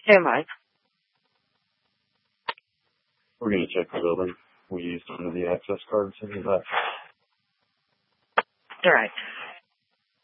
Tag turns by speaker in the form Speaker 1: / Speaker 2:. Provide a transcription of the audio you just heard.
Speaker 1: Am I?
Speaker 2: We're going to check the building. We used one of the access cards in the back.
Speaker 1: All right.